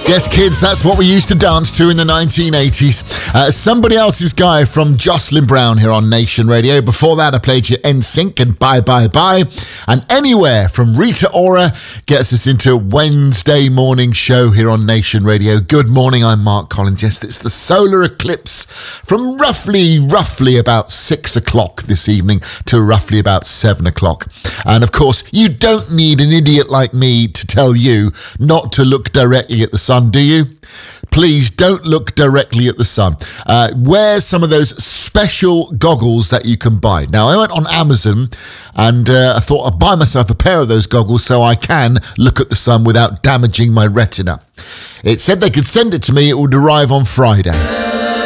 Yes, kids, that's what we used to dance to in the 1980s. Somebody Else's Guy from Jocelyn Brown here on Nation Radio. Before that, I played you NSYNC and Bye Bye Bye. And Anywhere from Rita Ora gets us into Wednesday morning show here on Nation Radio. Good morning, I'm Mark Collins. Yes, it's the solar eclipse from roughly about 6 o'clock this evening to roughly about 7 o'clock. And of course, you don't need an idiot like me to tell you not to look directly at the sun, do you? Please don't look directly at the sun. Wear some of those special goggles that you can buy. Now, I went on Amazon and I thought I'd buy myself a pair of those goggles so I can look at the sun without damaging my retina. It said they could send it to me. It would arrive on Friday.